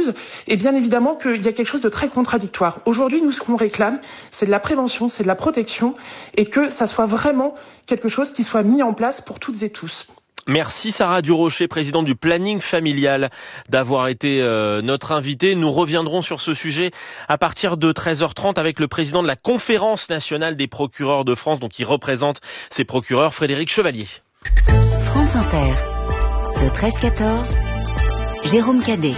chose. Et bien évidemment qu'il y a quelque chose de très contradictoire. Aujourd'hui, nous, ce qu'on réclame, c'est de la prévention, c'est de la protection, et que ça soit vraiment quelque chose qui soit mis en place pour toutes et tous. Merci Sarah Durocher, présidente du planning familial, d'avoir été notre invitée. Nous reviendrons sur ce sujet à partir de 13h30 avec le président de la Conférence nationale des procureurs de France, donc qui représente ces procureurs, Frédéric Chevalier. France Inter, le 13-14, Jérôme Cadet.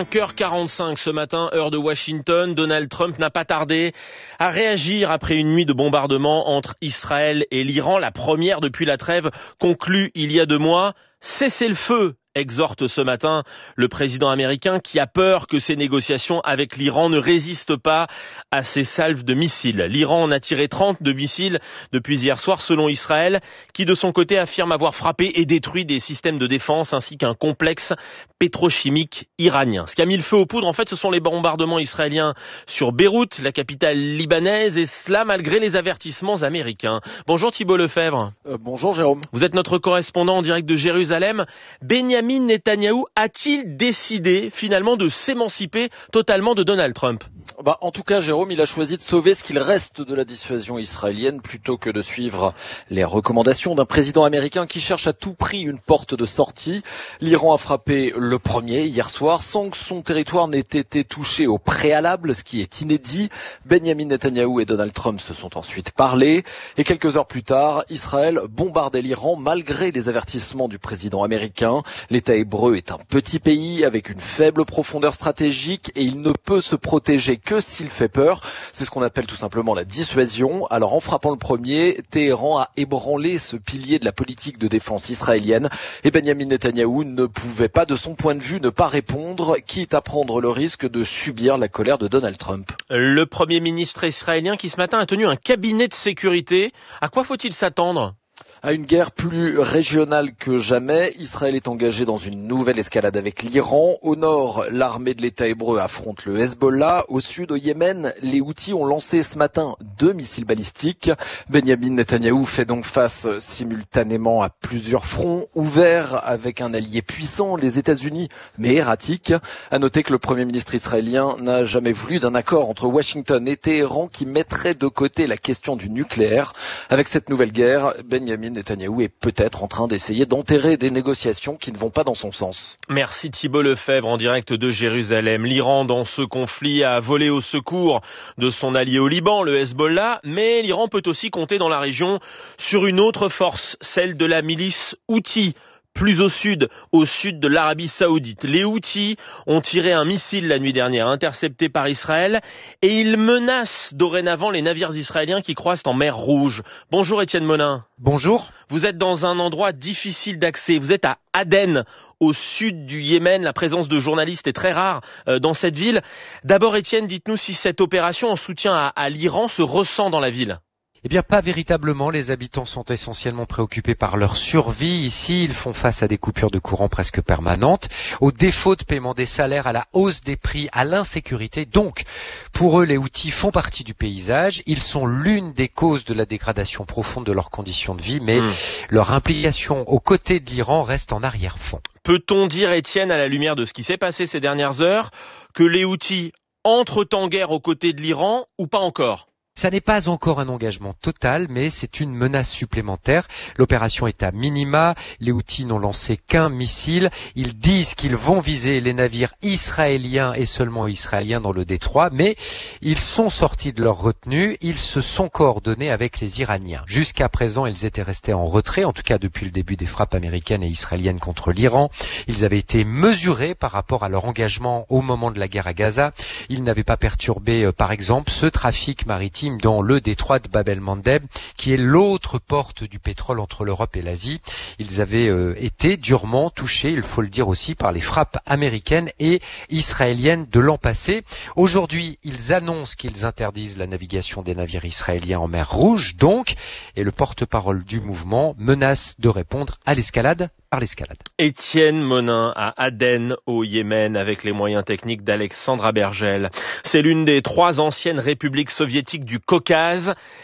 5h45 ce matin, heure de Washington. Donald Trump n'a pas tardé à réagir après une nuit de bombardement entre Israël et l'Iran, la première depuis la trêve conclue il y a 2 mois. Cessez le feu, exhorte ce matin le président américain qui a peur que ces négociations avec l'Iran ne résistent pas à ces salves de missiles. L'Iran en a tiré 30 de missiles depuis hier soir selon Israël, qui de son côté affirme avoir frappé et détruit des systèmes de défense ainsi qu'un complexe pétrochimique iranien. Ce qui a mis le feu aux poudres, en fait, ce sont les bombardements israéliens sur Beyrouth, la capitale libanaise, et cela malgré les avertissements américains. Bonjour Thibault Lefebvre. Bonjour Jérôme. Vous êtes notre correspondant en direct de Jérusalem. Benyamin Netanyahou a-t-il décidé finalement de s'émanciper totalement de Donald Trump ? En tout cas, Jérôme, il a choisi de sauver ce qu'il reste de la dissuasion israélienne plutôt que de suivre les recommandations d'un président américain qui cherche à tout prix une porte de sortie. L'Iran a frappé le premier hier soir sans que son territoire n'ait été touché au préalable, ce qui est inédit. Benyamin Netanyahou et Donald Trump se sont ensuite parlé et quelques heures plus tard, Israël bombardait l'Iran malgré les avertissements du président américain. L'État hébreu est un petit pays avec une faible profondeur stratégique et il ne peut se protéger que s'il fait peur. C'est ce qu'on appelle tout simplement la dissuasion. Alors en frappant le premier, Téhéran a ébranlé ce pilier de la politique de défense israélienne et Benyamin Netanyahou ne pouvait pas, de son point de vue, ne pas répondre, quitte à prendre le risque de subir la colère de Donald Trump. Le Premier ministre israélien qui ce matin a tenu un cabinet de sécurité. À quoi faut-il s'attendre ? À une guerre plus régionale que jamais, Israël est engagé dans une nouvelle escalade avec l'Iran. Au nord, l'armée de l'État hébreu affronte le Hezbollah. Au sud, au Yémen, les Houthis ont lancé ce matin 2 missiles balistiques. Benyamin Netanyahou fait donc face simultanément à plusieurs fronts ouverts avec un allié puissant, les États-Unis, mais erratique. À noter que le Premier ministre israélien n'a jamais voulu d'un accord entre Washington et Téhéran qui mettrait de côté la question du nucléaire. Avec cette nouvelle guerre, Benyamin Netanyahou est peut-être en train d'essayer d'enterrer des négociations qui ne vont pas dans son sens. Merci Thibault Lefebvre en direct de Jérusalem. L'Iran dans ce conflit a volé au secours de son allié au Liban, le Hezbollah, mais l'Iran peut aussi compter dans la région sur une autre force, celle de la milice Houthi. Plus au sud de l'Arabie Saoudite. Les Houthis ont tiré un missile la nuit dernière, intercepté par Israël, et ils menacent dorénavant les navires israéliens qui croisent en mer Rouge. Bonjour Étienne Monin. Bonjour. Vous êtes dans un endroit difficile d'accès. Vous êtes à Aden, au sud du Yémen. La présence de journalistes est très rare dans cette ville. D'abord Étienne, dites-nous si cette opération en soutien à l'Iran se ressent dans la ville. Eh bien, pas véritablement. Les habitants sont essentiellement préoccupés par leur survie. Ici, ils font face à des coupures de courant presque permanentes, au défaut de paiement des salaires, à la hausse des prix, à l'insécurité. Donc, pour eux, les Houthis font partie du paysage. Ils sont l'une des causes de la dégradation profonde de leurs conditions de vie, mais leur implication aux côtés de l'Iran reste en arrière-fond. Peut-on dire, Étienne, à la lumière de ce qui s'est passé ces dernières heures, que les Houthis entrent en guerre aux côtés de l'Iran ou pas encore ? Ça n'est pas encore un engagement total, mais c'est une menace supplémentaire. L'opération est à minima. Les Houthis n'ont lancé qu'un missile. Ils disent qu'ils vont viser les navires israéliens et seulement israéliens dans le détroit, mais ils sont sortis de leur retenue. Ils se sont coordonnés avec les Iraniens. Jusqu'à présent, ils étaient restés en retrait, en tout cas depuis le début des frappes américaines et israéliennes contre l'Iran. Ils avaient été mesurés par rapport à leur engagement au moment de la guerre à Gaza. Ils n'avaient pas perturbé, par exemple, ce trafic maritime dans le détroit de Bab el-Mandeb, qui est l'autre porte du pétrole entre l'Europe et l'Asie. Ils avaient été durement touchés, il faut le dire aussi, par les frappes américaines et israéliennes de l'an passé. Aujourd'hui, ils annoncent qu'ils interdisent la navigation des navires israéliens en mer Rouge, donc, et le porte-parole du mouvement menace de répondre à l'escalade par l'escalade. Étienne Monin à Aden au Yémen avec les moyens techniques d'Alexandre Abergel. C'est l'une des 3 anciennes républiques soviétiques du Caucase.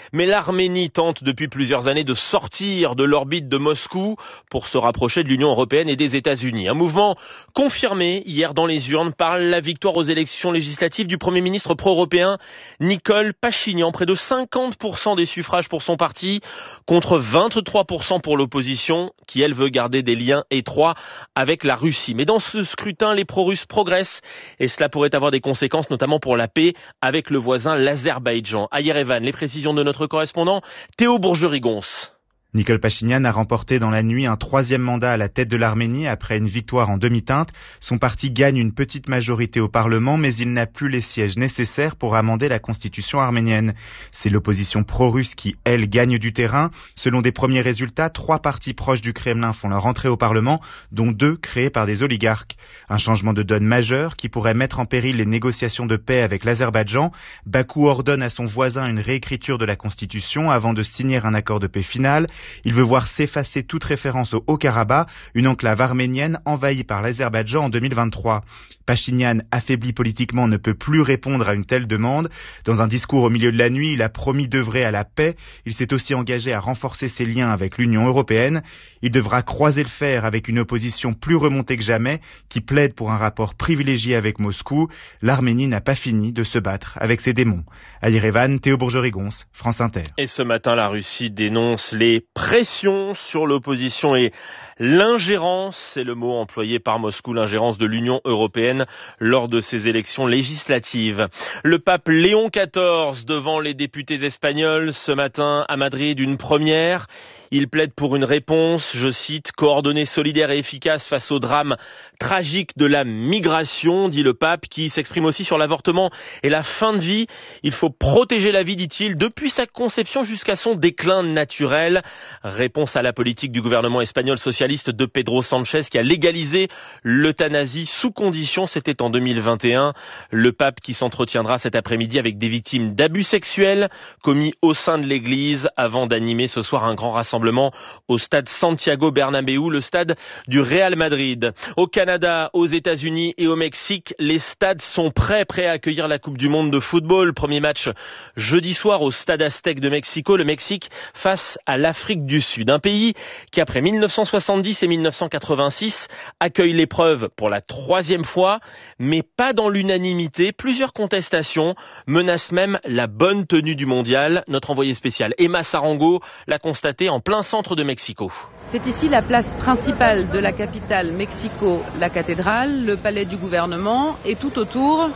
Mais l'Arménie tente depuis plusieurs années de sortir de l'orbite de Moscou pour se rapprocher de l'Union européenne et des États-Unis. Un mouvement confirmé hier dans les urnes par la victoire aux élections législatives du Premier ministre pro-européen Nicol Pachinian. Près de 50% des suffrages pour son parti contre 23% pour l'opposition qui, elle, veut garder des liens étroits avec la Russie. Mais dans ce scrutin, les pro-russes progressent et cela pourrait avoir des conséquences, notamment pour la paix avec le voisin l'Azerbaïdjan. À Yerevan, les précisions de notre correspondant Théo Bourgerie-Gons. Nicol Pachinian a remporté dans la nuit un 3e mandat à la tête de l'Arménie après une victoire en demi-teinte. Son parti gagne une petite majorité au Parlement, mais il n'a plus les sièges nécessaires pour amender la constitution arménienne. C'est l'opposition pro-russe qui, elle, gagne du terrain. Selon des premiers résultats, 3 partis proches du Kremlin font leur entrée au Parlement, dont 2 créés par des oligarques. Un changement de donne majeur qui pourrait mettre en péril les négociations de paix avec l'Azerbaïdjan. Bakou ordonne à son voisin une réécriture de la constitution avant de signer un accord de paix final. Il veut voir s'effacer toute référence au Haut-Karabakh, une enclave arménienne envahie par l'Azerbaïdjan en 2023. Pachinian, affaibli politiquement, ne peut plus répondre à une telle demande. Dans un discours au milieu de la nuit, il a promis d'œuvrer à la paix. Il s'est aussi engagé à renforcer ses liens avec l'Union européenne. Il devra croiser le fer avec une opposition plus remontée que jamais, qui plaide pour un rapport privilégié avec Moscou. L'Arménie n'a pas fini de se battre avec ses démons. À Yerevan, Théo Bourgerie-Gons, France Inter. Et ce matin, la Russie dénonce les pression sur l'opposition et l'ingérence, c'est le mot employé par Moscou, l'ingérence de l'Union européenne lors de ces élections législatives. Le pape Léon XIV devant les députés espagnols ce matin à Madrid, une première. Il plaide pour une réponse, je cite, coordonnée, solidaire et efficace face au drame tragique de la migration, dit le pape, qui s'exprime aussi sur l'avortement et la fin de vie. Il faut protéger la vie, dit-il, depuis sa conception jusqu'à son déclin naturel. Réponse à la politique du gouvernement espagnol socialiste de Pedro Sánchez qui a légalisé l'euthanasie sous condition, c'était en 2021. Le pape qui s'entretiendra cet après-midi avec des victimes d'abus sexuels commis au sein de l'église avant d'animer ce soir un grand rassemblement au stade Santiago Bernabéu, le stade du Real Madrid. Au Canada, aux États-Unis et au Mexique, les stades sont prêts à accueillir la Coupe du Monde de football. Premier match jeudi soir au stade Aztec de Mexico, le Mexique face à l'Afrique du Sud. Un pays qui, après 1970 et 1986, accueille l'épreuve pour la 3e fois, mais pas dans l'unanimité. Plusieurs contestations menacent même la bonne tenue du mondial. Notre envoyé spécial Emma Sarango l'a constaté en plein centre de Mexico. C'est ici la place principale de la capitale Mexico, la cathédrale, le palais du gouvernement et tout autour.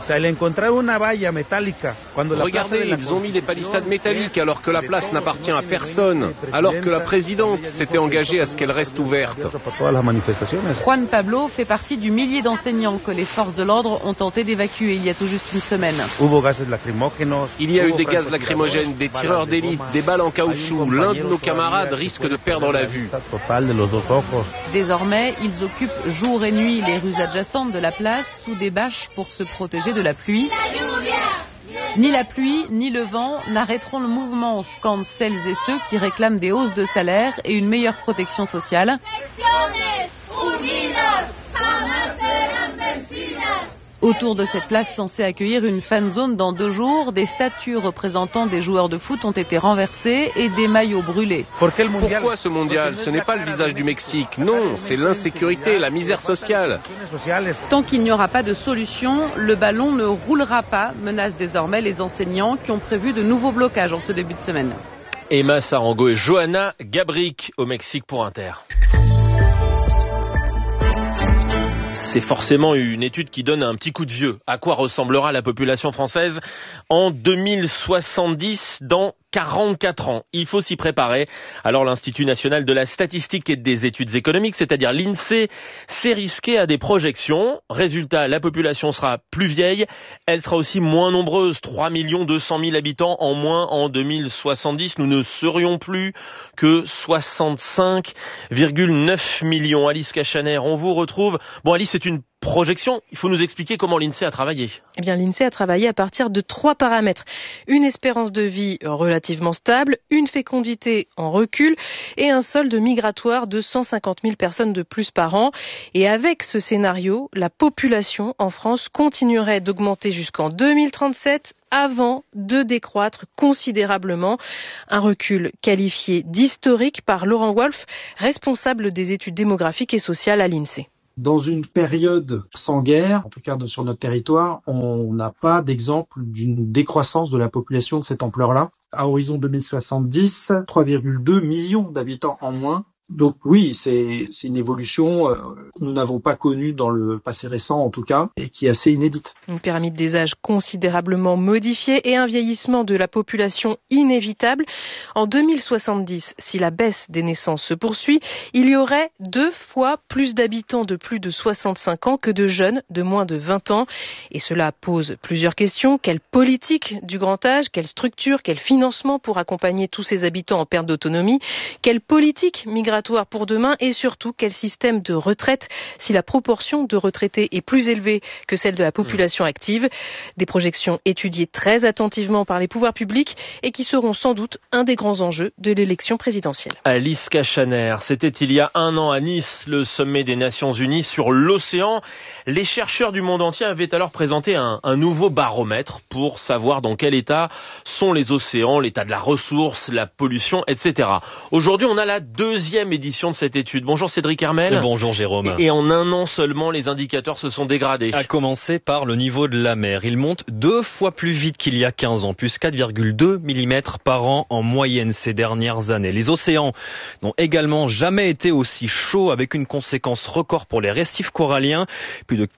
Regardez, ils ont mis des palissades métalliques alors que la place n'appartient à personne, alors que la présidente s'était engagée à ce qu'elle reste ouverte. Juan Pablo fait partie du millier d'enseignants que les forces de l'ordre ont tenté d'évacuer il y a tout juste une semaine. Il y a eu des gaz lacrymogènes, des tireurs d'élite, des balles en caoutchouc. L'un de nos camarades risque de perdre la vue. Désormais, ils occupent jour et nuit les rues adjacentes de la place sous des bâches pour se protéger de la pluie. Ni la pluie, ni le vent n'arrêteront le mouvement, scandent celles et ceux qui réclament des hausses de salaire et une meilleure protection sociale. Autour de cette place censée accueillir une fan zone dans 2 jours, des statues représentant des joueurs de foot ont été renversées et des maillots brûlés. Pourquoi ce mondial? Ce n'est pas le visage du Mexique. Non, c'est l'insécurité, la misère sociale. Tant qu'il n'y aura pas de solution, le ballon ne roulera pas, menacent désormais les enseignants qui ont prévu de nouveaux blocages en ce début de semaine. Emma Sarango et Johanna Gabric au Mexique pour Inter. C'est forcément une étude qui donne un petit coup de vieux. À quoi ressemblera la population française en 2070 dans 44 ans. Il faut s'y préparer. Alors l'Institut national de la statistique et des études économiques, c'est-à-dire l'INSEE, s'est risqué à des projections. Résultat, la population sera plus vieille. Elle sera aussi moins nombreuse. 3 200 000 habitants en moins en 2070. Nous ne serions plus que 65,9 millions. Alice Cachaner, on vous retrouve. Bon, Alice, c'est une projection. Il faut nous expliquer comment l'INSEE a travaillé. Eh bien, l'INSEE a travaillé à partir de 3 paramètres. Une espérance de vie relativement stable, une fécondité en recul et un solde migratoire de 150 000 personnes de plus par an. Et avec ce scénario, la population en France continuerait d'augmenter jusqu'en 2037 avant de décroître considérablement. Un recul qualifié d'historique par Laurent Wolf, responsable des études démographiques et sociales à l'INSEE. Dans une période sans guerre, en tout cas sur notre territoire, on n'a pas d'exemple d'une décroissance de la population de cette ampleur-là. À horizon 2070, 3,2 millions d'habitants en moins. Donc oui, c'est une évolution que nous n'avons pas connue dans le passé récent en tout cas, et qui est assez inédite. Une pyramide des âges considérablement modifiée et un vieillissement de la population inévitable. En 2070, si la baisse des naissances se poursuit, il y aurait 2 fois plus d'habitants de plus de 65 ans que de jeunes de moins de 20 ans. Et cela pose plusieurs questions. Quelle politique du grand âge, quelle structure, quel financement pour accompagner tous ces habitants en perte d'autonomie, quelle politique migratoire pour demain et surtout quel système de retraite si la proportion de retraités est plus élevée que celle de la population active. Des projections étudiées très attentivement par les pouvoirs publics et qui seront sans doute un des grands enjeux de l'élection présidentielle. Alice Cachaner, c'était il y a 1 an à Nice, le sommet des Nations Unies sur l'océan. Les chercheurs du monde entier avaient alors présenté un nouveau baromètre pour savoir dans quel état sont les océans, l'état de la ressource, la pollution, etc. Aujourd'hui, on a la 2e édition de cette étude. Bonjour Cédric Hermel. Bonjour Jérôme. Et en 1 an seulement, les indicateurs se sont dégradés. À commencer par le niveau de la mer. Il monte 2 fois plus vite qu'il y a 15 ans, plus 4,2 mm par an en moyenne ces dernières années. Les océans n'ont également jamais été aussi chauds, avec une conséquence record pour les récifs coralliens. Plus de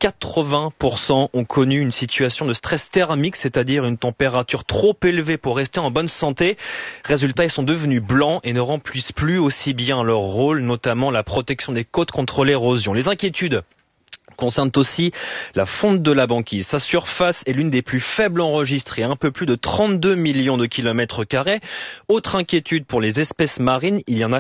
80% ont connu une situation de stress thermique, c'est-à-dire une température trop élevée pour rester en bonne santé. Résultat, ils sont devenus blancs et ne remplissent plus aussi bien leur rôle, notamment la protection des côtes contre l'érosion. Les inquiétudes concerne aussi la fonte de la banquise. Sa surface est l'une des plus faibles enregistrées, un peu plus de 32 millions de kilomètres carrés. Autre inquiétude pour les espèces marines, il y en a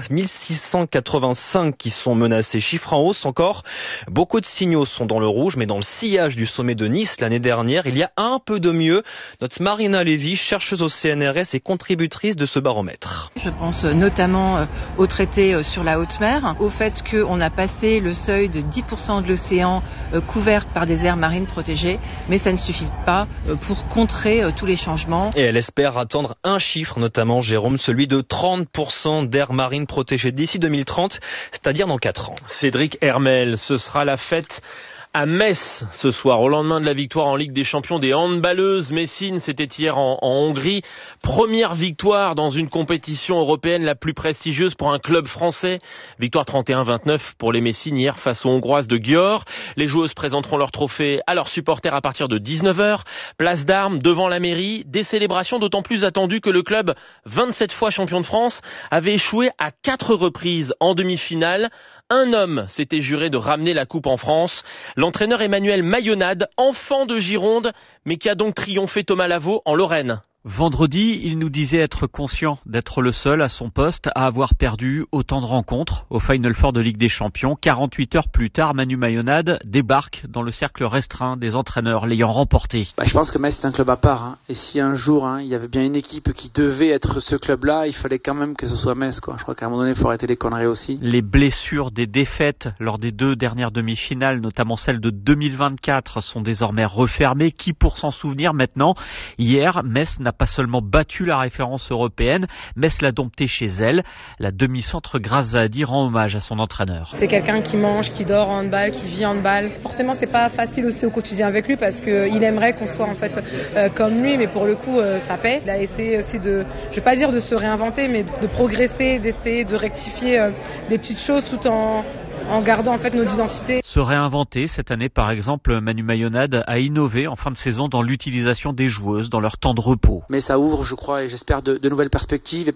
1685 qui sont menacées, chiffre en hausse encore. Beaucoup de signaux sont dans le rouge, mais dans le sillage du sommet de Nice l'année dernière, il y a un peu de mieux. Notre Marina Lévy, chercheuse au CNRS et contributrice de ce baromètre. Je pense notamment au traité sur la haute mer, au fait qu'on a passé le seuil de 10% de l'océan couverte par des aires marines protégées, mais ça ne suffit pas pour contrer tous les changements. Et elle espère atteindre un chiffre, notamment Jérôme, celui de 30% d'aires marines protégées d'ici 2030, c'est-à-dire dans 4 ans. Cédric Hermel, ce sera la fête à Metz ce soir, au lendemain de la victoire en Ligue des Champions des handballeuses. Messine, c'était hier en Hongrie. Première victoire dans une compétition européenne la plus prestigieuse pour un club français. Victoire 31-29 pour les Messines hier face aux Hongroises de Győr. Les joueuses présenteront leur trophée à leurs supporters à partir de 19h. Place d'Armes devant la mairie. Des célébrations d'autant plus attendues que le club, 27 fois champion de France, avait échoué à 4 reprises en demi-finale. Un homme s'était juré de ramener la coupe en France. L'entraîneur Emmanuel Mayonade, enfant de Gironde, mais qui a donc triomphé Thomas Lavaux en Lorraine. Vendredi, il nous disait être conscient d'être le seul à son poste à avoir perdu autant de rencontres au Final Four de Ligue des Champions. 48 heures plus tard, Manu Mayonade débarque dans le cercle restreint des entraîneurs l'ayant remporté. Je pense que Metz c'est un club à part. Et si un jour il y avait bien une équipe qui devait être ce club-là, il fallait quand même que ce soit Metz. Je crois qu'à un moment donné, il faut arrêter les conneries aussi. Les blessures des défaites lors des 2 dernières demi-finales, notamment celle de 2024, sont désormais refermées. Qui pour s'en souvenir maintenant? Hier, Metz n'a pas seulement battu la référence européenne, Metz l'a dompté chez elle. La demi-centre Grazadi rend hommage à son entraîneur. C'est quelqu'un qui mange, qui dort en handball, qui vit en handball. Forcément, c'est pas facile aussi au quotidien avec lui parce qu'il aimerait qu'on soit en fait comme lui, mais pour le coup, ça paie. Il a essayé aussi je vais pas dire de se réinventer, mais de progresser, d'essayer de rectifier des petites choses tout en gardant en fait notre identité. Se réinventer, cette année par exemple, Manu Mayonade a innové en fin de saison dans l'utilisation des joueuses dans leur temps de repos. Mais ça ouvre, je crois, et j'espère de nouvelles perspectives et peut-être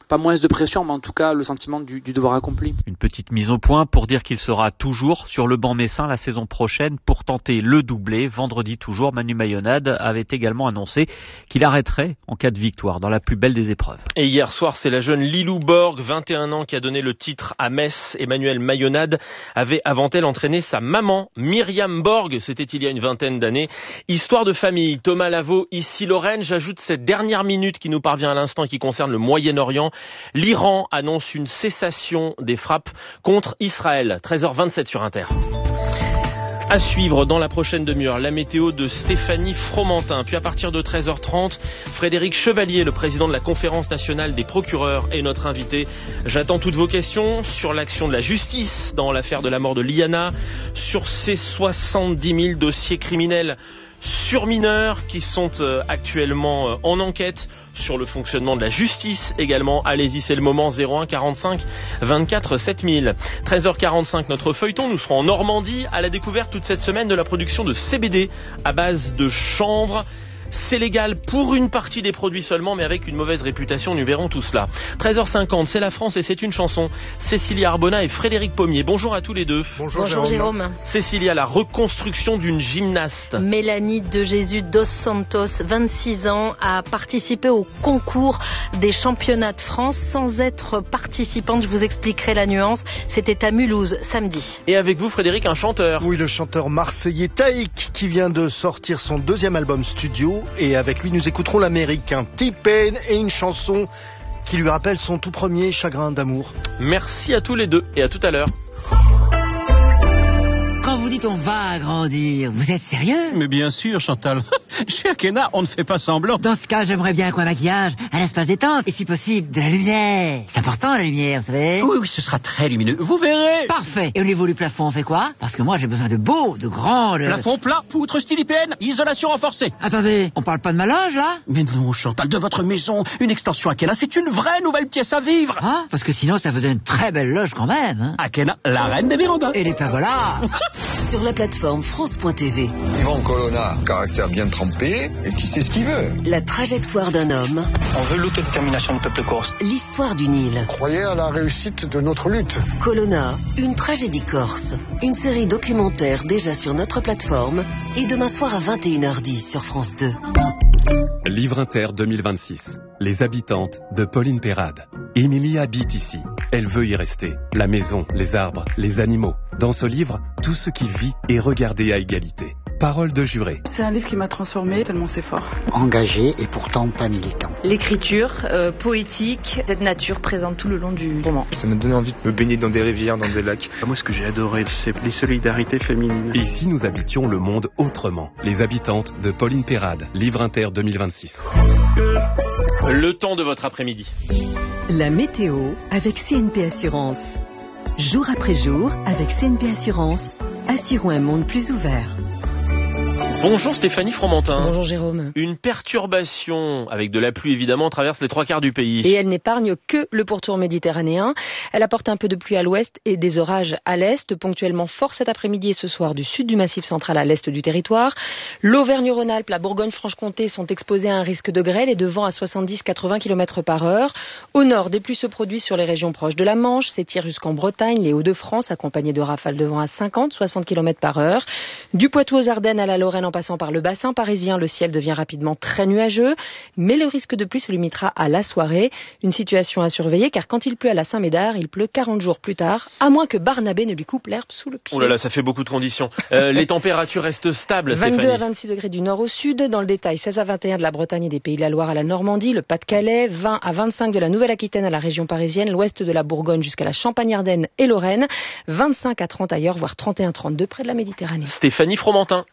pas moins de pression, mais en tout cas le sentiment du devoir accompli. Une petite mise au point pour dire qu'il sera toujours sur le banc messin la saison prochaine pour tenter le doublé. Vendredi toujours, Manu Mayonade avait également annoncé qu'il arrêterait en cas de victoire dans la plus belle des épreuves. Et hier soir, c'est la jeune Lilou Borg, 21 ans, qui a donné le titre à Metz. Emmanuel Mayonade avait avant elle entraîné sa maman, Myriam Borg. C'était il y a une vingtaine d'années. Histoire de famille. Thomas Lavaux, ici Lorraine. J'ajoute cette dernière minute qui nous parvient à l'instant, qui concerne le Moyen-Orient. L'Iran annonce une cessation des frappes contre Israël. 13h27 sur Inter. À suivre dans la prochaine demi-heure, la météo de Stéphanie Fromentin. Puis à partir de 13h30, Frédéric Chevalier, le président de la Conférence nationale des procureurs, est notre invité. J'attends toutes vos questions sur l'action de la justice dans l'affaire de la mort de Liana, sur ces 70 000 dossiers criminels sur mineurs qui sont actuellement en enquête, sur le fonctionnement de la justice également. Allez-y, c'est le moment. 01 45 24 7000. 13h45, notre feuilleton. Nous serons en Normandie à la découverte toute cette semaine de la production de CBD à base de chanvre. C'est légal pour une partie des produits seulement, mais avec une mauvaise réputation. Nous verrons tout cela. 13h50, c'est la France et c'est une chanson. Cécilia Arbona et Frédéric Pommier. Bonjour à tous les deux. Bonjour Jérôme. Cécilia, la reconstruction d'une gymnaste. Mélanie de Jésus dos Santos, 26 ans, a participé au concours des championnats de France sans être participante. Je vous expliquerai la nuance. C'était à Mulhouse, samedi. Et avec vous, Frédéric, un chanteur. Oui, le chanteur marseillais Taïk, qui vient de sortir son deuxième album studio. Et avec lui, nous écouterons l'américain T-Pain et une chanson qui lui rappelle son tout premier chagrin d'amour. Merci à tous les deux et à tout à l'heure. Quand vous dites on va agrandir, vous êtes sérieux? Mais bien sûr, Chantal. Chez Akena, on ne fait pas semblant. Dans ce cas, j'aimerais bien qu'un maquillage, un espace détente et si possible, de la lumière. C'est important la lumière, vous savez? Oui, ce sera très lumineux. Vous verrez. Parfait. Et au niveau du plafond, on fait quoi? Parce que moi, j'ai besoin de beaux, de grands... Plafond plat, poutre style IPN, isolation renforcée. Attendez, on parle pas de ma loge, là? Mais non, Chantal, de votre maison, une extension Akena, c'est une vraie nouvelle pièce à vivre. Ah, parce que sinon, ça faisait une très belle loge quand même, hein. Akena, la reine des vérandas. Et les pergolas. Sur la plateforme France.tv. Yvan Colonna, caractère bien trempé et qui sait ce qu'il veut. La trajectoire d'un homme. On veut l'autodétermination du peuple corse. L'histoire d'une île. Croyez à la réussite de notre lutte. Colonna, une tragédie corse. Une série documentaire déjà sur notre plateforme et demain soir à 21h10 sur France 2. Livre Inter 2026. Les habitantes de Pauline Perrade. Émilie habite ici. Elle veut y rester. La maison, les arbres, les animaux. Dans ce livre, tout ce qui vit est regardé à égalité. Parole de juré. C'est un livre qui m'a transformée tellement c'est fort. Engagé et pourtant pas militant. L'écriture poétique, cette nature présente tout le long du roman. Ça m'a donné envie de me baigner dans des rivières, dans des lacs. Moi, ce que j'ai adoré, c'est les solidarités féminines. Et si nous habitions le monde autrement? Les habitantes de Pauline Perrade. Livre Inter 2026. Le temps de votre après-midi. La météo avec CNP Assurance. Jour après jour, avec CNP Assurance, assurons un monde plus ouvert. Bonjour Stéphanie Fromentin. Bonjour Jérôme. Une perturbation, avec de la pluie évidemment, traverse les 3/4 du pays. Et elle n'épargne que le pourtour méditerranéen. Elle apporte un peu de pluie à l'ouest et des orages à l'est, ponctuellement forts cet après-midi et ce soir du sud du Massif central à l'est du territoire. L'Auvergne-Rhône-Alpes, la Bourgogne-Franche-Comté sont exposés à un risque de grêle et de vent à 70-80 km/h. Au nord, des pluies se produisent sur les régions proches de la Manche, s'étirent jusqu'en Bretagne, les Hauts-de-France, accompagnés de rafales de vent à 50-60 km/h. Du Poitou aux Ardennes à la Lorraine en passant par le bassin parisien, le ciel devient rapidement très nuageux, mais le risque de pluie se limitera à la soirée. Une situation à surveiller car quand il pleut à la Saint-Médard, il pleut 40 jours plus tard, à moins que Barnabé ne lui coupe l'herbe sous le pied. Oh là là, ça fait beaucoup de conditions. Les températures restent stables, 22 Stéphanie. à 26 degrés du nord au sud, dans le détail 16 à 21 de la Bretagne et des Pays de la Loire à la Normandie, le Pas-de-Calais, 20 à 25 de la Nouvelle-Aquitaine à la région parisienne, l'ouest de la Bourgogne jusqu'à la Champagne-Ardenne et Lorraine, 25 à 30 ailleurs, voire 31-32 près de la Méditerranée. Stéphanie Fromentin.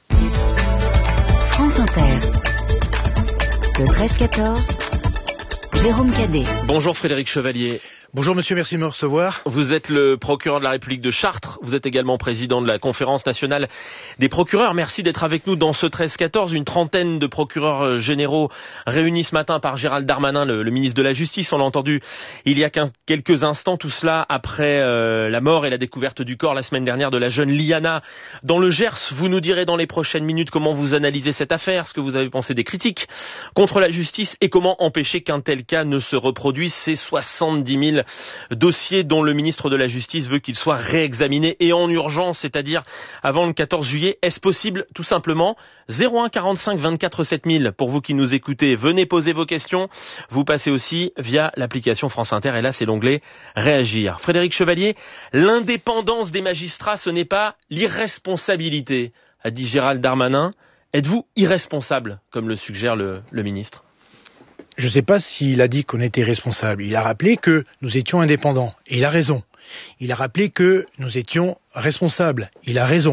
France Inter. Le 13-14. Jérôme Cadet. Bonjour Frédéric Chevalier. Bonjour monsieur, merci de me recevoir. Vous êtes le procureur de la République de Chartres, vous êtes également président de la Conférence nationale des procureurs. Merci d'être avec nous dans ce 13-14. Une trentaine de procureurs généraux réunis ce matin par Gérald Darmanin, le ministre de la Justice. On l'a entendu il y a quelques instants, tout cela après la mort et la découverte du corps la semaine dernière de la jeune Liana dans le Gers. Vous nous direz dans les prochaines minutes comment vous analysez cette affaire, ce que vous avez pensé des critiques contre la justice et comment empêcher qu'un tel cas ne se reproduise. Ces 70 000 dossiers dont le ministre de la Justice veut qu'ils soient réexaminés et en urgence, c'est-à-dire avant le 14 juillet. Est-ce possible? Tout simplement, 01 45 24 7000 pour vous qui nous écoutez. Venez poser vos questions. Vous passez aussi via l'application France Inter et là c'est l'onglet Réagir. Frédéric Chevalier, l'indépendance des magistrats, ce n'est pas l'irresponsabilité, a dit Gérald Darmanin. Êtes-vous irresponsable, comme le suggère le ministre? Je ne sais pas s'il a dit qu'on était responsable. Il a rappelé que nous étions indépendants. Et il a raison. Il a rappelé que nous étions responsables. Il a raison. De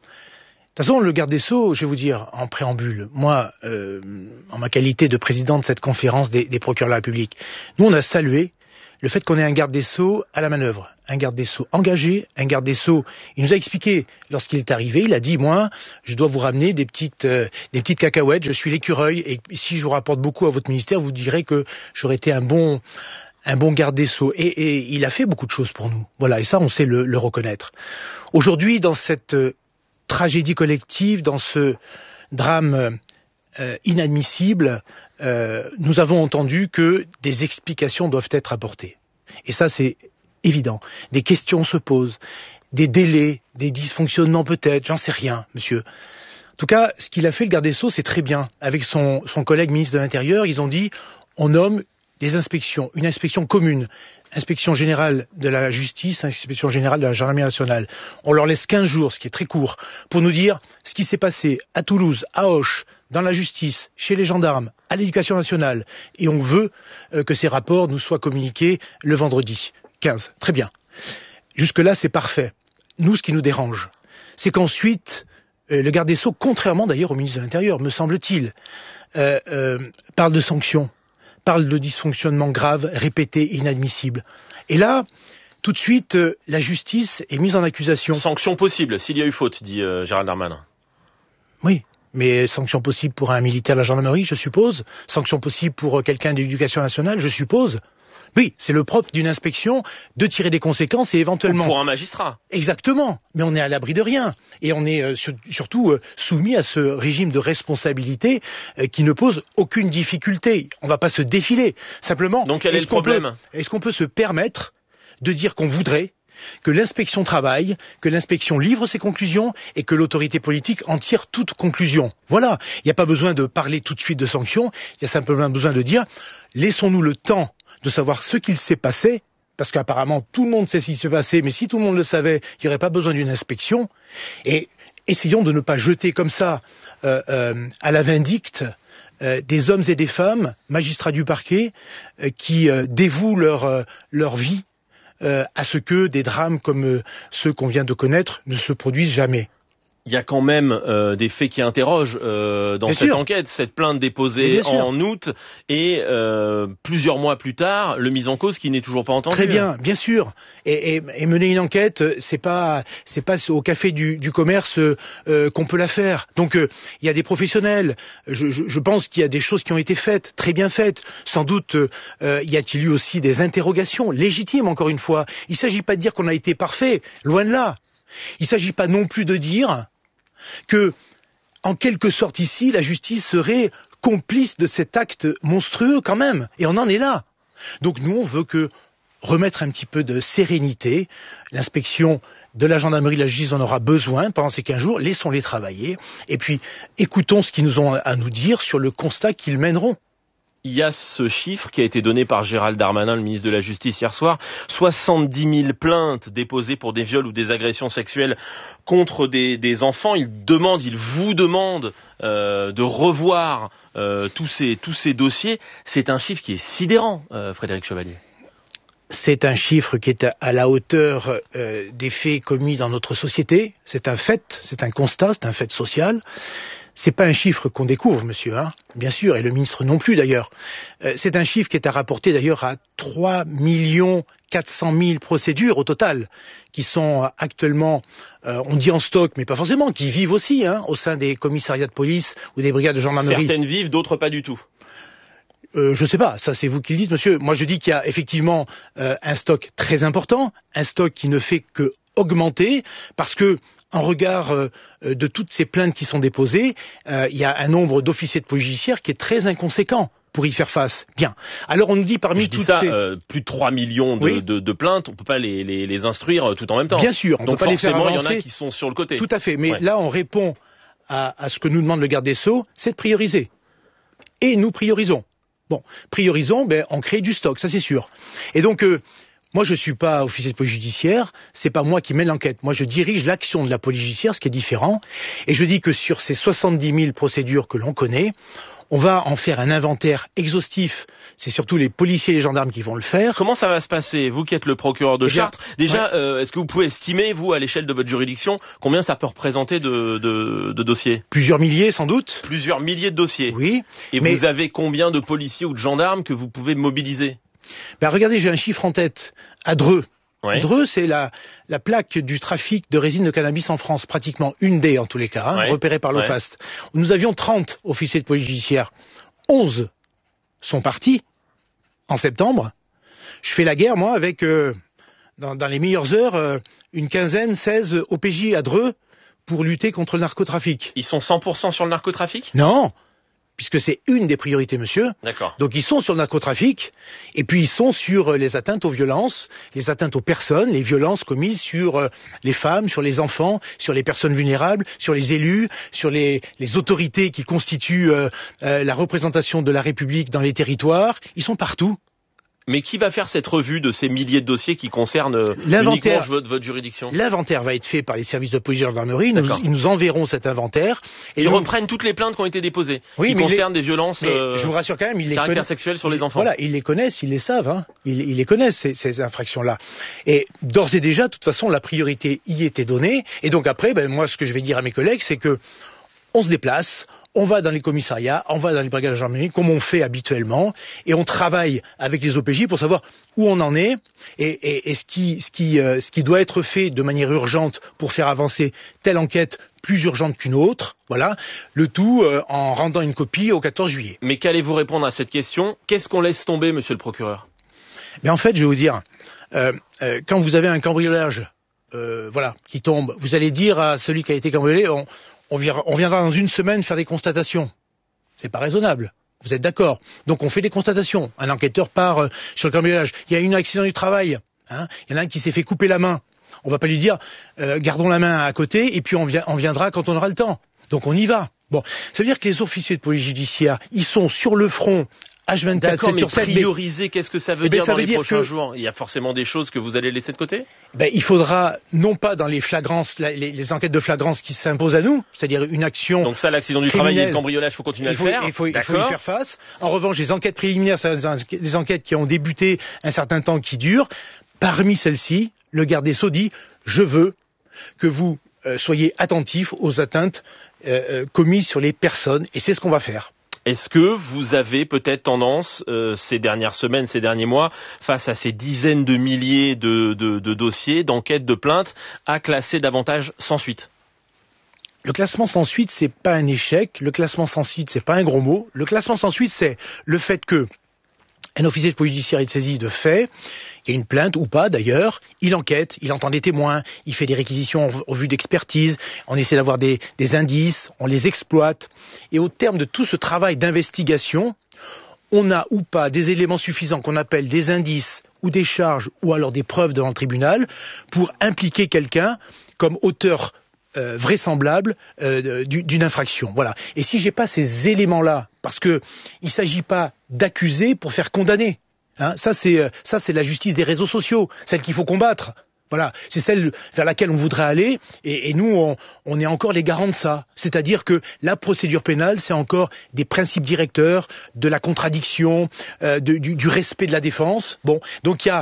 toute façon, le garde des Sceaux, je vais vous dire en préambule, moi, en ma qualité de président de cette conférence des procureurs de la République, nous on a salué le fait qu'on ait un garde des Sceaux à la manœuvre, un garde des Sceaux engagé, un garde des Sceaux. Il nous a expliqué, lorsqu'il est arrivé, il a dit, moi, je dois vous ramener des petites cacahuètes, je suis l'écureuil, et si je vous rapporte beaucoup à votre ministère, vous direz que j'aurais été un bon garde des Sceaux. Et il a fait beaucoup de choses pour nous. Voilà, et ça, on sait le reconnaître. Aujourd'hui, dans cette tragédie collective, dans ce drame inadmissible, nous avons entendu que des explications doivent être apportées. Et ça, c'est évident. Des questions se posent, des délais, des dysfonctionnements peut-être, j'en sais rien, monsieur. En tout cas, ce qu'il a fait, le garde des Sceaux, c'est très bien. Avec son collègue ministre de l'Intérieur, ils ont dit, on nomme des inspections, une inspection commune, inspection générale de la justice, inspection générale de la gendarmerie nationale. On leur laisse 15 jours, ce qui est très court, pour nous dire ce qui s'est passé à Toulouse, à Auch, dans la justice, chez les gendarmes, à l'éducation nationale. Et on veut que ces rapports nous soient communiqués le vendredi 15. Très bien. Jusque-là, c'est parfait. Nous, ce qui nous dérange, c'est qu'ensuite, le garde des Sceaux, contrairement d'ailleurs au ministre de l'Intérieur, me semble-t-il, parle de sanctions, parle de dysfonctionnements graves, répétés, inadmissibles. Et là, tout de suite, la justice est mise en accusation. Sanctions possibles, s'il y a eu faute, dit Gérald Darmanin. Oui. Mais sanctions possibles pour un militaire de la gendarmerie, je suppose. Sanctions possibles pour quelqu'un de l'éducation nationale, je suppose. Oui, c'est le propre d'une inspection de tirer des conséquences et éventuellement... Pour un magistrat. Exactement. Mais on est à l'abri de rien. Et on est surtout soumis à ce régime de responsabilité qui ne pose aucune difficulté. On ne va pas se défiler. Simplement... Donc quel est le problème ? Est-ce qu'on peut se permettre de dire qu'on voudrait que l'inspection travaille, que l'inspection livre ses conclusions et que l'autorité politique en tire toute conclusion. Voilà. Il n'y a pas besoin de parler tout de suite de sanctions. Il y a simplement besoin de dire, laissons-nous le temps de savoir ce qu'il s'est passé, parce qu'apparemment tout le monde sait ce qui s'est passé, mais si tout le monde le savait, il n'y aurait pas besoin d'une inspection. Et essayons de ne pas jeter comme ça à la vindicte des hommes et des femmes, magistrats du parquet, qui dévouent leur vie à ce que des drames comme ceux qu'on vient de connaître ne se produisent jamais. Il y a quand même des faits qui interrogent dans Bien cette sûr. enquête. Cette plainte déposée en août et plusieurs mois plus tard, le mis en cause qui n'est toujours pas entendu. Très bien, bien sûr. Et mener une enquête, c'est pas au café du commerce qu'on peut la faire. Donc il y a des professionnels. Je pense qu'il y a des choses qui ont été faites, très bien faites. Sans doute y a-t-il eu aussi des interrogations légitimes, encore une fois. Il ne s'agit pas de dire qu'on a été parfait, loin de là. Il ne s'agit pas non plus de dire que, en quelque sorte ici, la justice serait complice de cet acte monstrueux quand même. Et on en est là. Donc nous, on veut remettre un petit peu de sérénité. L'inspection de la gendarmerie, de la justice en aura besoin pendant ces 15 jours. Laissons-les travailler. Et puis, écoutons ce qu'ils nous ont à nous dire sur le constat qu'ils mèneront. Il y a ce chiffre qui a été donné par Gérald Darmanin, le ministre de la Justice, hier soir. 70 000 plaintes déposées pour des viols ou des agressions sexuelles contre des enfants. Il vous demande de revoir tous ces dossiers. C'est un chiffre qui est sidérant, Frédéric Chevalier. C'est un chiffre qui est à la hauteur des faits commis dans notre société. C'est un fait, c'est un constat, c'est un fait social. c'est pas un chiffre qu'on découvre, monsieur, hein, bien sûr, et le ministre non plus d'ailleurs. C'est un chiffre qui est à rapporter d'ailleurs à 3 400 000 procédures au total, qui sont actuellement, on dit en stock, mais pas forcément, qui vivent aussi au sein des commissariats de police ou des brigades de gendarmerie. Certaines vivent, d'autres pas du tout. Je sais pas, ça c'est vous qui le dites, monsieur. Moi je dis qu'il y a effectivement un stock très important, un stock qui ne fait que augmenter, parce que en regard de toutes ces plaintes qui sont déposées, il y a un nombre d'officiers de police judiciaire qui est très inconséquent pour y faire face. Bien. Alors on nous dit parmi toutes ces... plus de 3 millions de plaintes, on peut pas les instruire tout en même temps. Bien sûr, on donc peut pas les faire avancer. Il y en a qui sont sur le côté. Tout à fait, mais là on répond à ce que nous demande le garde des Sceaux, c'est de prioriser. Et nous priorisons. Bon, priorisons, on crée du stock, ça c'est sûr. Et donc... moi, je suis pas officier de police judiciaire, c'est pas moi qui mène l'enquête. Moi, je dirige l'action de la police judiciaire, ce qui est différent. Et je dis que sur ces 70 000 procédures que l'on connaît, on va en faire un inventaire exhaustif. C'est surtout les policiers et les gendarmes qui vont le faire. Comment ça va se passer, vous qui êtes le procureur de Chartres? Déjà, est-ce que vous pouvez estimer, vous, à l'échelle de votre juridiction, combien ça peut représenter de dossiers? Plusieurs milliers, sans doute. Plusieurs milliers de dossiers. Oui. Et vous avez combien de policiers ou de gendarmes que vous pouvez mobiliser? Regardez, j'ai un chiffre en tête. À Dreux. Ouais. Dreux, c'est la plaque du trafic de résine de cannabis en France, pratiquement une des en tous les cas, repérée par l'OFAST. Nous avions 30 officiers de police judiciaire. 11 sont partis en septembre. Je fais la guerre, moi, avec, dans les meilleures heures, une quinzaine, 16 OPJ à Dreux pour lutter contre le narcotrafic. Ils sont 100% sur le narcotrafic? Non, puisque c'est une des priorités, monsieur. D'accord. Donc ils sont sur le narcotrafic, et puis ils sont sur les atteintes aux violences, les atteintes aux personnes, les violences commises sur les femmes, sur les enfants, sur les personnes vulnérables, sur les élus, sur les autorités qui constituent la représentation de la République dans les territoires. Ils sont partout. Mais qui va faire cette revue de ces milliers de dossiers qui concernent uniquement votre juridiction? L'inventaire va être fait par les services de police et de gendarmerie. Ils nous enverront cet inventaire. Et ils reprennent toutes les plaintes qui ont été déposées, qui concernent des violences je vous rassure quand même, caractère sexuel sur les enfants. Voilà, ils les connaissent, ils les savent. Ils les connaissent, ces infractions-là. Et d'ores et déjà, de toute façon, la priorité y était donnée. Et donc après, moi, ce que je vais dire à mes collègues, c'est que on se déplace, on va dans les commissariats, on va dans les brigades de gendarmerie, comme on fait habituellement, et on travaille avec les OPJ pour savoir où on en est et ce qui doit être fait de manière urgente pour faire avancer telle enquête plus urgente qu'une autre. Voilà, le tout en rendant une copie au 14 juillet. Mais qu'allez-vous répondre à cette question? Qu'est-ce qu'on laisse tomber, monsieur le procureur? Mais en fait, je vais vous dire, quand vous avez un cambriolage qui tombe, vous allez dire à celui qui a été cambriolé, on viendra dans une semaine faire des constatations. C'est pas raisonnable. Vous êtes d'accord? Donc on fait des constatations. Un enquêteur part sur le cambriolage. Il y a eu un accident du travail. Il y en a un qui s'est fait couper la main. On va pas lui dire gardons la main à côté et puis on viendra quand on aura le temps. Donc on y va. Bon, ça veut dire que les officiers de police judiciaire, ils sont sur le front H24, d'accord, 7 sur 7. Prioriser, qu'est-ce que ça veut dire dans les prochains jours? Il y a forcément des choses que vous allez laisser de côté? Il faudra, non pas dans les flagrances, les enquêtes de flagrance qui s'imposent à nous, c'est-à-dire une action. Donc ça, l'accident du travail et le cambriolage, il faut continuer à le faire. Il faut y faire face. En revanche, les enquêtes préliminaires, c'est des enquêtes qui ont débuté un certain temps qui durent. Parmi celles-ci, le garde des Sceaux dit, je veux que vous soyez attentifs aux atteintes commises sur les personnes, et c'est ce qu'on va faire. Est-ce que vous avez peut-être tendance, ces dernières semaines, ces derniers mois, face à ces dizaines de milliers de dossiers, d'enquêtes, de plaintes, à classer davantage sans suite? Le classement sans suite, c'est pas un échec. Le classement sans suite, c'est pas un gros mot. Le classement sans suite, c'est le fait que un officier de police judiciaire est saisi de faits, il y a une plainte ou pas d'ailleurs, il enquête, il entend des témoins, il fait des réquisitions en vue d'expertise, on essaie d'avoir des indices, on les exploite. Et au terme de tout ce travail d'investigation, on a ou pas des éléments suffisants qu'on appelle des indices ou des charges ou alors des preuves devant le tribunal pour impliquer quelqu'un comme auteur vraisemblable d'une infraction. Voilà. Et si j'ai pas ces éléments-là, parce que il s'agit pas d'accuser pour faire condamner. Ça c'est la justice des réseaux sociaux, celle qu'il faut combattre. Voilà, c'est celle vers laquelle on voudrait aller, et nous, on est encore les garants de ça. C'est-à-dire que la procédure pénale, c'est encore des principes directeurs, de la contradiction, du respect de la défense. Bon, donc il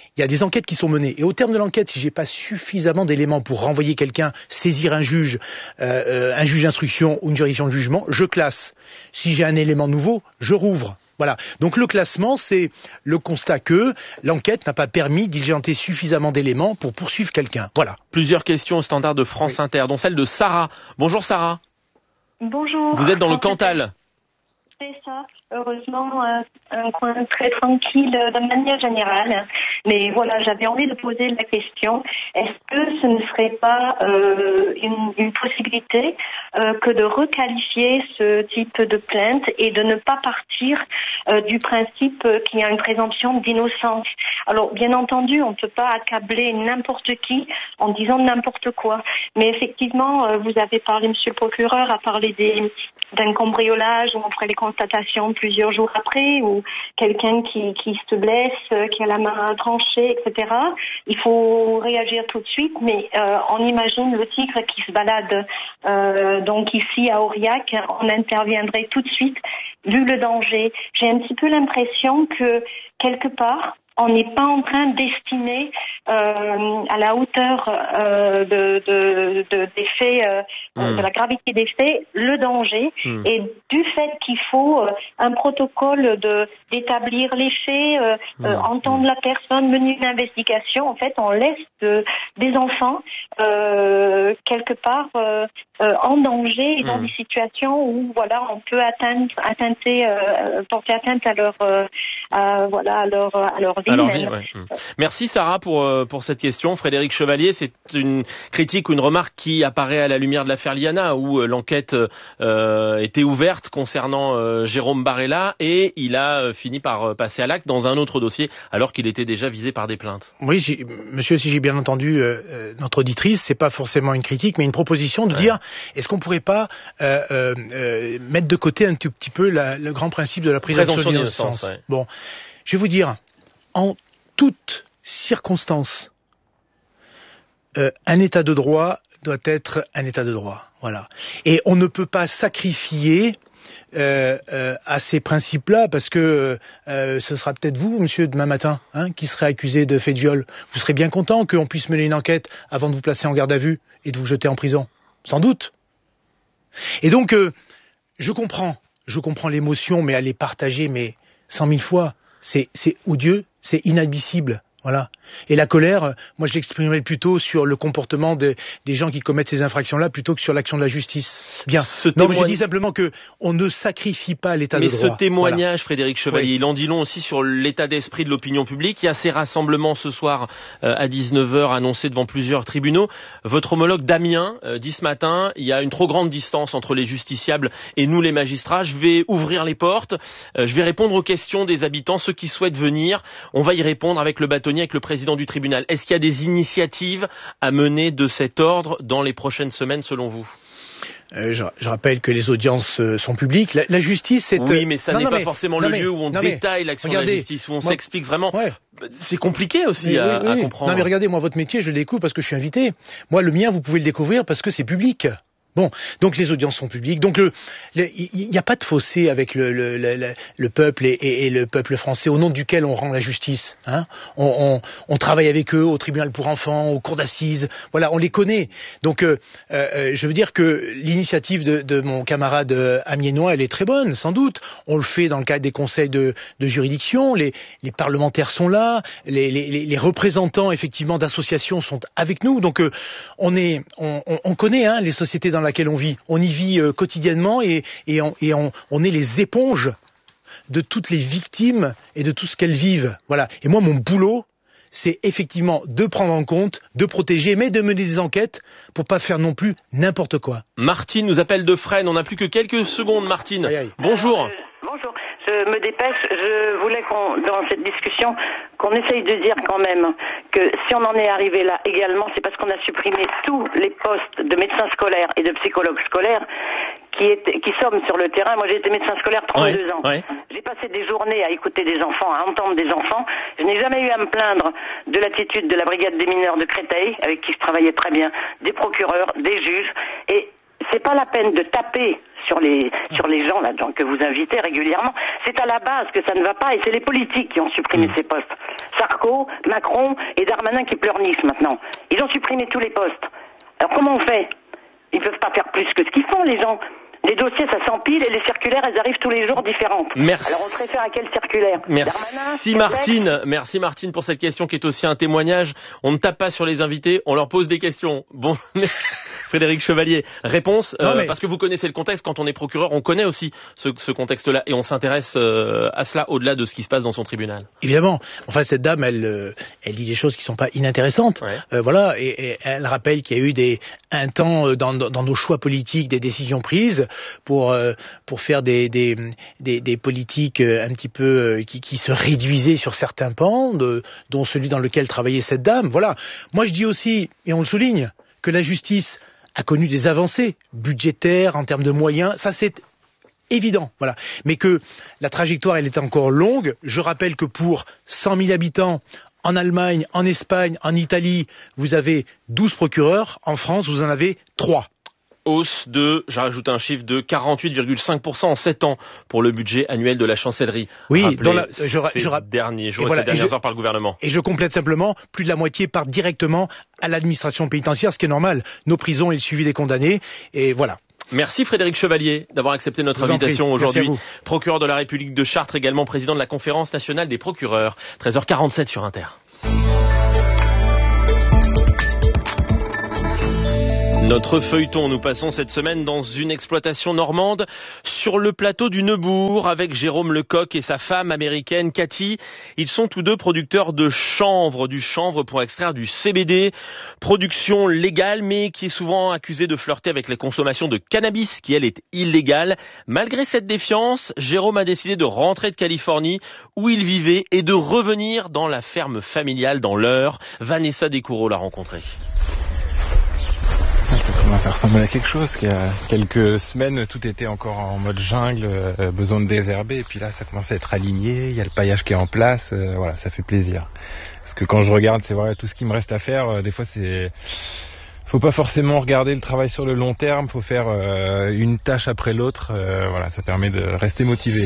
il y a des enquêtes qui sont menées. Et au terme de l'enquête, si j'ai pas suffisamment d'éléments pour renvoyer quelqu'un, saisir un juge d'instruction ou une juridiction de jugement, je classe. Si j'ai un élément nouveau, je rouvre. Voilà. Donc le classement, c'est le constat que l'enquête n'a pas permis d'y diligenter suffisamment d'éléments pour poursuivre quelqu'un. Voilà. Plusieurs questions au standard de France Inter, dont celle de Sarah. Bonjour Sarah. Bonjour. Vous êtes dans le Cantal. C'est ça, heureusement, un coin très tranquille de manière générale. Mais voilà, j'avais envie de poser la question, est-ce que ce ne serait pas une possibilité que de requalifier ce type de plainte et de ne pas partir du principe qu'il y a une présomption d'innocence? Alors, bien entendu, on ne peut pas accabler n'importe qui en disant n'importe quoi. Mais effectivement, vous avez parlé, monsieur le procureur, a parlé d'un cambriolage où on ferait les constatations plusieurs jours après, ou quelqu'un qui se blesse, qui a la main tranchée, etc. Il faut réagir tout de suite, mais on imagine le tigre qui se balade donc ici à Aurillac, on interviendrait tout de suite vu le danger. J'ai un petit peu l'impression que quelque part on n'est pas en train d'estimer à la hauteur des faits, de la gravité des faits, le danger, et du fait qu'il faut un protocole d'établir les faits, entendre la personne, mener une investigation. En fait, on laisse des enfants quelque part en danger et dans des situations où voilà, on peut porter atteinte à leur vie. Alors, oui, ouais. Merci Sarah pour cette question. Frédéric Chevalier, c'est une critique ou une remarque qui apparaît à la lumière de l'affaire Liana, où l'enquête était ouverte concernant Jérôme Barella et il a fini par passer à l'acte dans un autre dossier alors qu'il était déjà visé par des plaintes. Oui, monsieur, si j'ai bien entendu notre auditrice, c'est pas forcément une critique mais une proposition de dire est-ce qu'on pourrait pas mettre de côté un tout petit peu le grand principe de la présomption d'innocence. Ouais. Bon, je vais vous dire, en toute circonstance, un état de droit doit être un état de droit. Voilà. Et on ne peut pas sacrifier à ces principes-là, parce que ce sera peut-être vous, monsieur, demain matin, qui serez accusé de fait de viol. Vous serez bien content qu'on puisse mener une enquête avant de vous placer en garde à vue et de vous jeter en prison. Sans doute. Et donc, je comprends l'émotion, mais à les partager, mais 100 000 fois. C'est odieux, c'est inadmissible. Voilà. Et la colère, moi je l'exprimerais plutôt sur le comportement des gens qui commettent ces infractions-là plutôt que sur l'action de la justice. Bien. Mais je dis simplement que on ne sacrifie pas l'état de droit. Mais ce témoignage, voilà. Frédéric Chevalier, oui. Il en dit long aussi sur l'état d'esprit de l'opinion publique. Il y a ces rassemblements ce soir à 19h annoncés devant plusieurs tribunaux. Votre homologue Damien dit ce matin, il y a une trop grande distance entre les justiciables et nous les magistrats. Je vais ouvrir les portes, je vais répondre aux questions des habitants, ceux qui souhaitent venir. On va y répondre avec le bâtonnier, avec le président du tribunal. Est-ce qu'il y a des initiatives à mener de cet ordre dans les prochaines semaines selon vous ? Je rappelle que les audiences sont publiques. La justice, c'est... Oui, mais ça n'est pas forcément le lieu où on détaille l'action de la justice, où on s'explique vraiment. Ouais. C'est compliqué aussi à comprendre. Non, mais regardez, moi, votre métier, je le découvre parce que je suis invité. Moi, le mien, vous pouvez le découvrir parce que c'est public. Bon, donc les audiences sont publiques. Donc il n'y a pas de fossé avec le peuple et le peuple français au nom duquel on rend la justice. On travaille avec eux au tribunal pour enfants, aux cours d'assises. Voilà, on les connaît. Donc je veux dire que l'initiative de mon camarade amiénois, elle est très bonne, sans doute. On le fait dans le cadre des conseils de juridiction. Les parlementaires sont là. Les représentants effectivement d'associations sont avec nous. Donc on connaît les sociétés dans laquelle on vit. On y vit quotidiennement et on est les éponges de toutes les victimes et de tout ce qu'elles vivent. Voilà. Et moi, mon boulot, c'est effectivement de prendre en compte, de protéger, mais de mener des enquêtes pour pas faire non plus n'importe quoi. Martine nous appelle de Fresnes. On n'a plus que quelques secondes, Martine. Aïe, aïe. Bonjour. Bonjour. Je me dépêche. Je voulais dans cette discussion, qu'on essaye de dire quand même que si on en est arrivé là également, c'est parce qu'on a supprimé tous les postes de médecins scolaires et de psychologues scolaires qui sommes sur le terrain. Moi, j'ai été médecin scolaire 32 ans. Ouais. J'ai passé des journées à écouter des enfants, à entendre des enfants. Je n'ai jamais eu à me plaindre de l'attitude de la brigade des mineurs de Créteil, avec qui je travaillais très bien, des procureurs, des juges. Et c'est pas la peine de taper sur les gens là que vous invitez régulièrement. C'est à la base que ça ne va pas et c'est les politiques qui ont supprimé ces postes. Sarko, Macron et Darmanin qui pleurnichent maintenant. Ils ont supprimé tous les postes. Alors comment on fait? Ils peuvent pas faire plus que ce qu'ils font, les gens. Les dossiers, ça s'empile et les circulaires, elles arrivent tous les jours différentes. Merci. Alors on se réfère à quelle circulaire? Merci Martine. Merci Martine pour cette question qui est aussi un témoignage. On ne tape pas sur les invités, on leur pose des questions. Bon, Frédéric Chevalier, réponse, parce que vous connaissez le contexte, quand on est procureur, on connaît aussi ce contexte-là et on s'intéresse à cela au-delà de ce qui se passe dans son tribunal. Évidemment. Enfin, cette dame, elle dit des choses qui sont pas inintéressantes. Ouais. Voilà, et elle rappelle qu'il y a eu un temps dans nos choix politiques, des décisions prises pour faire des politiques un petit peu qui se réduisaient sur certains pans, dont celui dans lequel travaillait cette dame. Voilà. Moi, je dis aussi, et on le souligne, que la justice a connu des avancées budgétaires en termes de moyens. Ça, c'est évident, voilà. Mais que la trajectoire, elle est encore longue. Je rappelle que pour 100 000 habitants, en Allemagne, en Espagne, en Italie, vous avez 12 procureurs. En France, vous en avez 3. Hausse de, j'ai rajouté un chiffre, de 48,5% en 7 ans pour le budget annuel de la chancellerie. Oui, ces derniers jours, ces dernières heures par le gouvernement. Et je complète simplement, plus de la moitié part directement à l'administration pénitentiaire, ce qui est normal. Nos prisons et le suivi des condamnés, et voilà. Merci Frédéric Chevalier d'avoir accepté notre invitation aujourd'hui. Procureur de la République de Chartres, également président de la Conférence nationale des procureurs. 13h47 sur Inter. Notre feuilleton, nous passons cette semaine dans une exploitation normande sur le plateau du Neubourg avec Jérôme Lecoq et sa femme américaine Cathy. Ils sont tous deux producteurs de chanvre, du chanvre pour extraire du CBD. Production légale mais qui est souvent accusée de flirter avec la consommation de cannabis qui elle est illégale. Malgré cette défiance, Jérôme a décidé de rentrer de Californie où il vivait et de revenir dans la ferme familiale dans l'Eure. Vanessa Descoureaux l'a rencontré. Ça ressemble à quelque chose. Il y a quelques semaines, tout était encore en mode jungle, besoin de désherber. Et puis là, ça commence à être aligné. Il y a le paillage qui est en place. Voilà, ça fait plaisir. Parce que quand je regarde, c'est vrai, tout ce qui me reste à faire. Des fois, faut pas forcément regarder le travail sur le long terme. Faut faire une tâche après l'autre. Voilà, ça permet de rester motivé.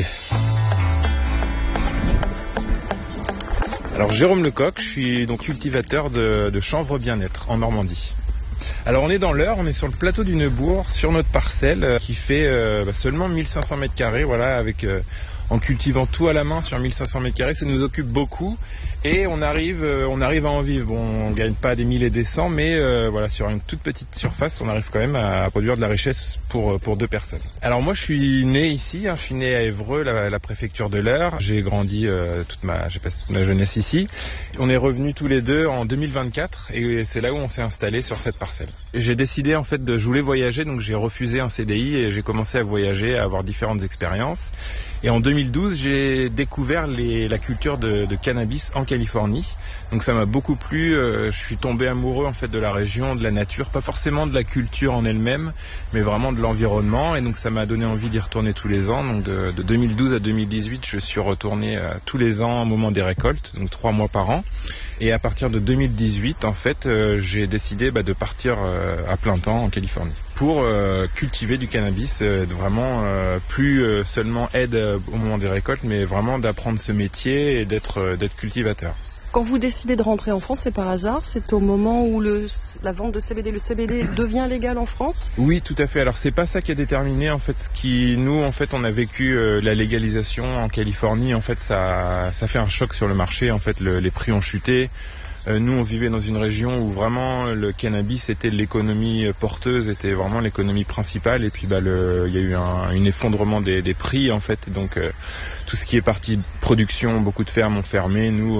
Alors, Jérôme Lecoq, je suis donc cultivateur de chanvre bien-être en Normandie. Alors on est dans l'Eure, on est sur le plateau du Neubourg, sur notre parcelle qui fait seulement 1500 mètres carrés, voilà, avec en cultivant tout à la main sur 1500 mètres carrés, ça nous occupe beaucoup et on arrive à en vivre. Bon, on gagne pas des 1000 et des 100, mais voilà, sur une toute petite surface, on arrive quand même à produire de la richesse pour 2 personnes. Alors moi, je suis né ici, je suis né à Évreux, la préfecture de l'Eure. J'ai grandi j'ai passé toute ma jeunesse ici. On est revenus tous les deux en 2024 et c'est là où on s'est installé sur cette parcelle. J'ai décidé en fait je voulais voyager, donc j'ai refusé un CDI et j'ai commencé à voyager, à avoir différentes expériences. Et en 2012, j'ai découvert la culture de cannabis en Californie. Donc ça m'a beaucoup plu. Je suis tombé amoureux en fait de la région, de la nature, pas forcément de la culture en elle-même, mais vraiment de l'environnement. Et donc ça m'a donné envie d'y retourner tous les ans. Donc de 2012 à 2018, je suis retourné tous les ans au moment des récoltes, donc 3 mois par an. Et à partir de 2018, en fait, j'ai décidé de partir à plein temps en Californie pour cultiver du cannabis, vraiment plus seulement aide au moment des récoltes, mais vraiment d'apprendre ce métier et d'être cultivateur. Quand vous décidez de rentrer en France, c'est par hasard? C'est au moment où la vente de CBD, le CBD devient légal en France? Oui, tout à fait. Alors c'est pas ça qui a déterminé en fait nous en fait on a vécu la légalisation en Californie. En fait ça fait un choc sur le marché. En fait les prix ont chuté. Nous, on vivait dans une région où vraiment le cannabis était l'économie porteuse, était vraiment l'économie principale. Et puis, il y a eu un effondrement des prix, en fait. Donc, tout ce qui est partie production, beaucoup de fermes ont fermé. Nous,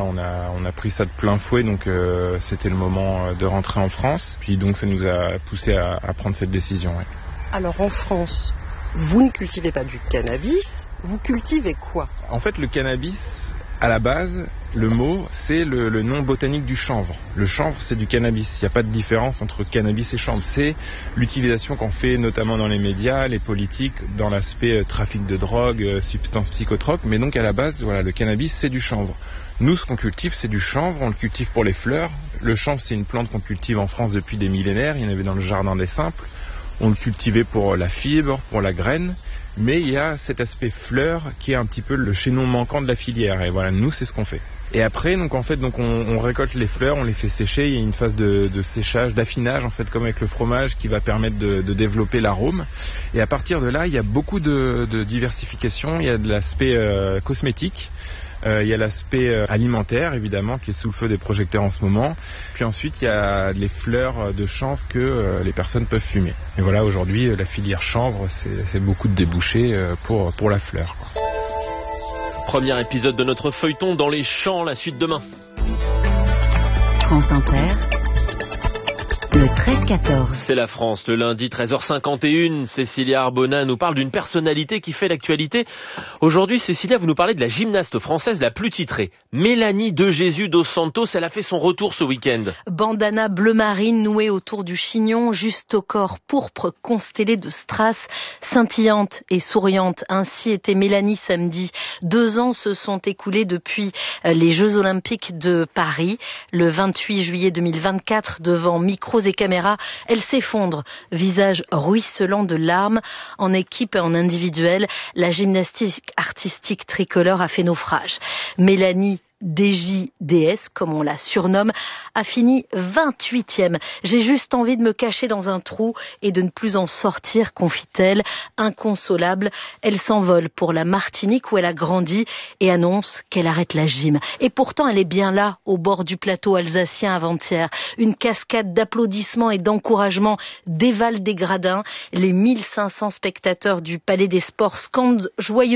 on a pris ça de plein fouet. Donc, c'était le moment de rentrer en France. Puis, donc, ça nous a poussé à prendre cette décision. Ouais. Alors, en France, vous ne cultivez pas du cannabis. Vous cultivez quoi? En fait, le cannabis... À la base, le mot, c'est le nom botanique du chanvre. Le chanvre, c'est du cannabis. Il n'y a pas de différence entre cannabis et chanvre. C'est l'utilisation qu'on fait notamment dans les médias, les politiques, dans l'aspect trafic de drogue, substances psychotropes. Mais donc, à la base, voilà, le cannabis, c'est du chanvre. Nous, ce qu'on cultive, c'est du chanvre. On le cultive pour les fleurs. Le chanvre, c'est une plante qu'on cultive en France depuis des millénaires. Il y en avait dans le jardin des simples. On le cultivait pour la fibre, pour la graine. Mais il y a cet aspect fleur qui est un petit peu le chaînon manquant de la filière. Et voilà, nous, c'est ce qu'on fait. Et après, donc en fait, on récolte les fleurs, on les fait sécher. Il y a une phase de séchage, d'affinage, en fait, comme avec le fromage, qui va permettre de développer l'arôme. Et à partir de là, il y a beaucoup de diversification. Il y a de l'aspect cosmétique. Il y a l'aspect alimentaire, évidemment, qui est sous le feu des projecteurs en ce moment. Puis ensuite, il y a les fleurs de chanvre que les personnes peuvent fumer. Et voilà, aujourd'hui, la filière chanvre, c'est beaucoup de débouchés pour la fleur, quoi. Premier épisode de notre feuilleton dans les champs, la suite demain. France Inter, le 13-14. C'est la France, le lundi 13h51. Cécilia Arbona nous parle d'une personnalité qui fait l'actualité. Aujourd'hui, Cécilia, vous nous parlez de la gymnaste française la plus titrée. Mélanie de Jésus dos Santos, elle a fait son retour ce week-end. Bandana bleu marine nouée autour du chignon, juste au corps pourpre constellé de strass, scintillante et souriante. Ainsi était Mélanie samedi. 2 ans se sont écoulés depuis les Jeux Olympiques de Paris. Le 28 juillet 2024, devant micros et caméras, elle s'effondre, visage ruisselant de larmes. En équipe et en individuel, la gymnastique artistique tricolore a fait naufrage. Mélanie DJDS, comme on la surnomme, a fini 28e. J'ai juste envie de me cacher dans un trou et de ne plus en sortir, confie-t-elle. Inconsolable, elle s'envole pour la Martinique où elle a grandi et annonce qu'elle arrête la gym. Et pourtant, elle est bien là, au bord du plateau alsacien avant-hier. Une cascade d'applaudissements et d'encouragements dévale des gradins. Les 1500 spectateurs du Palais des Sports scandent joyeusement